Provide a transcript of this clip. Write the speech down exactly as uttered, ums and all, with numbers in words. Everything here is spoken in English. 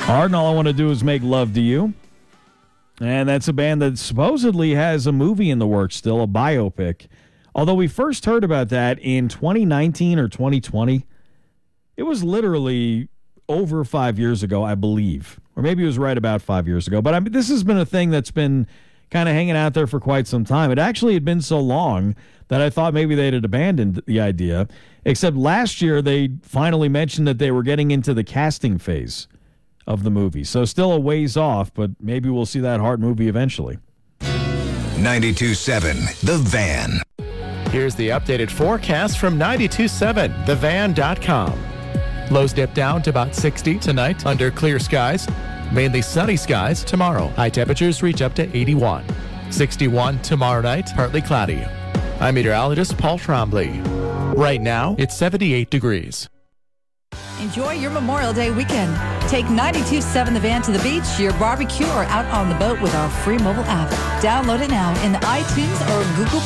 Heart and All I Want to Do Is Make Love to You. And that's a band that supposedly has a movie in the works still, a biopic. Although we first heard about that in twenty nineteen or twenty twenty. It was literally over five years ago, I believe. Or maybe it was right about five years ago. But I mean, this has been a thing that's been kind of hanging out there for quite some time. It actually had been so long that I thought maybe they had abandoned the idea. Except last year, they finally mentioned that they were getting into the casting phase of the movie. So still a ways off, but maybe we'll see that Heart movie eventually. ninety-two point seven The Van. Here's the updated forecast from ninety-two point seven the van dot com. Lows dip down to about sixty tonight under clear skies. Mainly sunny skies tomorrow. High temperatures reach up to eighty-one. sixty-one tomorrow night, partly cloudy. I'm meteorologist Paul Trombley. Right now, it's seventy-eight degrees. Enjoy your Memorial Day weekend. Take ninety-two point seven The Van to the beach, your barbecue, or out on the boat with our free mobile app. Download it now in the iTunes or Google